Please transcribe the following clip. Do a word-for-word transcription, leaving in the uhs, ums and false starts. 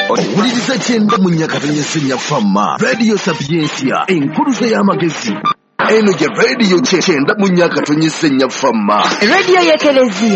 owuliriza kyenda mu nnyakatanya ssenyafamma radiyo sapiensia enkuluze y'amagezi eno gye radiyo kyenda mu nnyakatanya ssenyafamma radiyo y'ekelezia